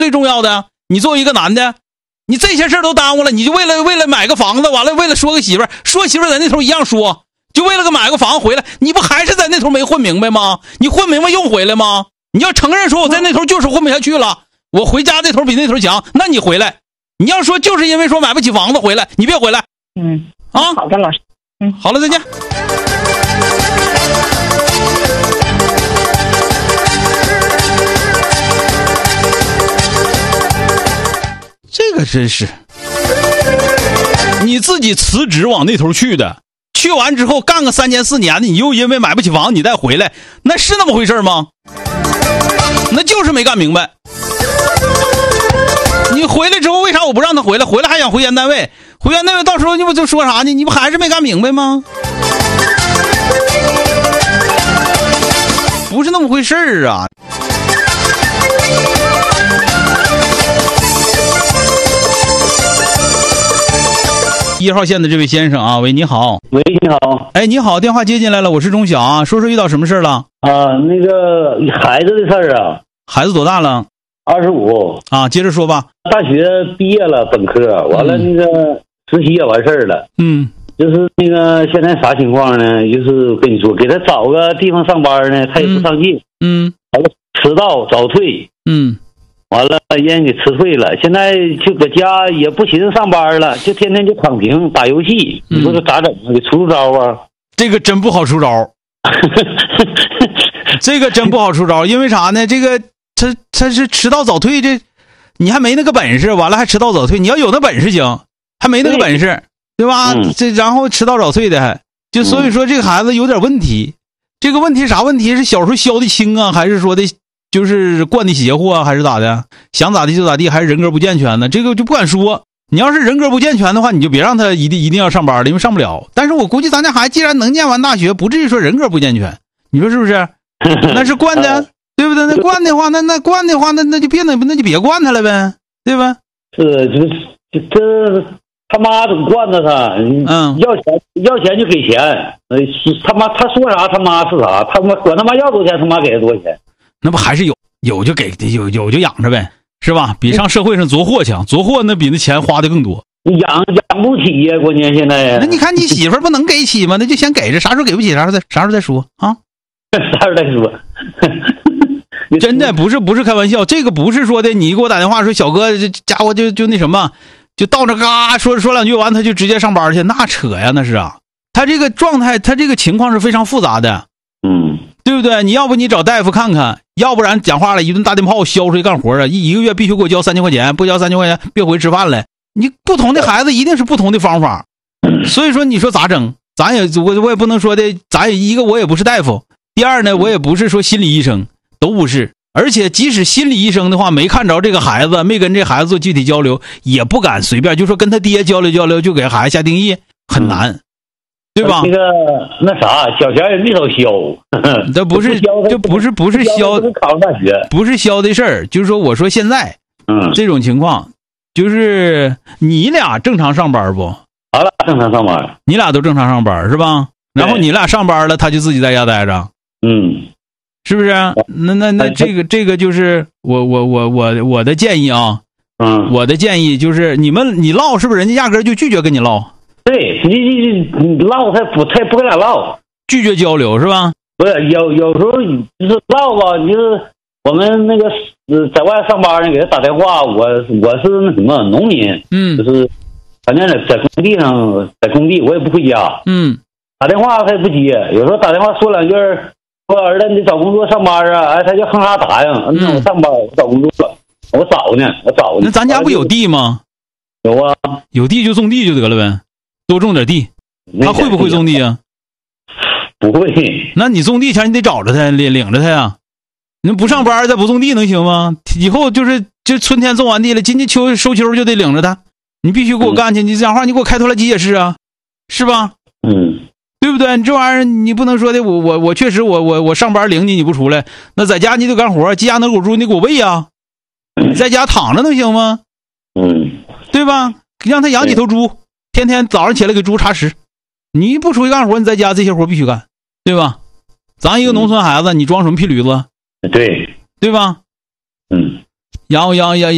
最重要的。你作为一个男的，你这些事儿都耽误了，你就为了买个房子，完了为了说个媳妇儿，说媳妇儿在那头一样说，就为了个买个房子回来，你不还是在那头没混明白吗？你混明白用回来吗？你要承认说我在那头就是混不下去了，我回家这头比那头强，那你回来。你要说就是因为说买不起房子回来，你别回来。 好的，老师。 好了，再见。这个真是你自己辞职往那头去的，去完之后干个3年4年的，你又因为买不起房你再回来，那是那么回事吗？那就是没干明白。你回来之后为啥我不让他回来？回来还想回原单位，回原单位到时候你不就说啥呢？你不还是没干明白吗？不是那么回事儿啊。1号线的这位先生啊，喂，你好。 喂，你好。 哎，你好，电话接进来了，我是钟晓啊，说遇到什么事了？ 那个孩子的事儿啊。 孩子多大了 ？25。 啊，接着说吧。 大学毕业了，本科完了，那个实习也完事儿了。就是那个现在啥情况呢？就是跟你说，给他找个地方上班呢，他也不上进。完了迟到早退。完了人给辞退了，现在就搁家也不寻思上班了，就天天就躺平打游戏。你说这咋整啊？给出招啊？ 这个真不好出招。这个真不好出招，因为啥呢？这个他是迟到早退，这你还没那个本事，完了还迟到早退。你要有那本事行，还没那个本事，对吧？这然后迟到早退的还就所以说这个孩子有点问题。这个问题啥问题？是小时候消的轻啊，还是说的就是惯的邪乎啊，还是咋的？想咋地就咋地，还是人格不健全呢？这个就不敢说。你要是人格不健全的话，你就别让他一定要上班了，因为上不了。但是我估计咱家孩子既然能念完大学，不至于说人格不健全，你说是不是？那是惯的，对不对？那惯的话，那惯的话，那就别惯他了呗，对吧？ 是，这他妈怎么惯着他？要钱就给钱，他妈他说啥他妈是啥，他妈管他妈要多少钱，他妈给他多少钱。 那不还是有就给，有就养着呗，是吧？比上社会上作货强，作货那比那钱花的更多。 养不起呀，关键现在。 那你看你媳妇儿不能给起吗？那就先给着，啥时候给不起，啥时候再说啊？ 啥时候再说？ 真的不是开玩笑，这个不是说的你给我打电话说小哥这家伙就那什么，就到这嘎说两句完他就直接上班去，那扯呀，那是啊。他这个状态，他这个情况是非常复杂的。对不对？你要不你找大夫看看，要不然讲话了一顿大电炮削出去干活啊！一个月必须给我交3000块钱，不交3000块钱别回吃饭了。你不同的孩子一定是不同的方法，所以说你说咋整？咱也我也不能说的，咱也一个我也不是大夫，第二呢我也不是说心理医生，都不是。而且即使心理医生的话，没看着这个孩子，没跟这孩子做具体交流，也不敢随便就说跟他爹交流就给孩子下定义，很难。对吧？ 那啥，小钱也没少消， 这不是就不是消， 考上大学不是消的事儿，就是说我说现在，这种情况，就是你俩正常上班不？ 俺俩正常上班， 你俩都正常上班是吧？然后你俩上班了，他就自己在家待着，是不是？那这个就是我的建议啊，我的建议就是你唠是不是？人家压根就拒绝跟你唠。 对，你唠他也不跟俩唠， 拒绝交流是吧？ 不是，有时候就是唠吧，就是我们那个在外上班呢，给他打电话，我是那什么农民，就是反正在工地上，在工地我也不回家，打电话他也不接，有时候打电话说两句，说儿子你找工作上班啊，他就哼哈答应，那我上班我找工作，我找呢。 那咱家不有地吗？ 有啊， 有地就种地就得了呗。多种点地，他会不会种地啊？ 不会。 那你种地前你得找着他，领着他呀。你不上班再不种地能行吗？以后就春天种完地了，今年收秋就得领着他。你必须给我干去，你这样话你给我开拖拉机也是啊，是吧？对不对？你这玩意儿你不能说的，我确实我上班领你不出来，那在家你得干活，鸡鸭能狗猪你给我喂呀。你在家躺着能行吗？对吧？让他养几头猪。天天早上起来给猪插食，你不出去干活，你在家这些活必须干，对吧？咱一个农村孩子，你装什么屁驴子？ 对吧？养